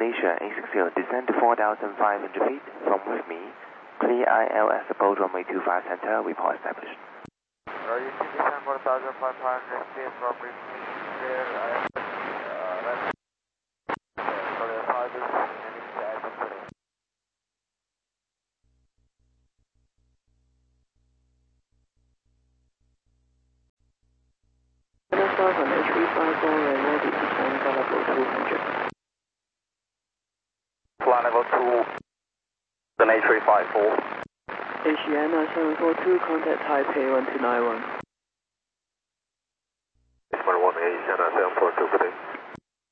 Malaysia, A60, descend to 4,500 feet. From with me, clear ILS approach runway 25 center, report established. You can descend 4,500 feet from with me, clear ILS, for the 5 is remaining to add today. South on H354 and ready to turn for level 200. Fly level 2, then H354. Asiana 742, contact Taipei 1291. H1 Asiana 742, good day.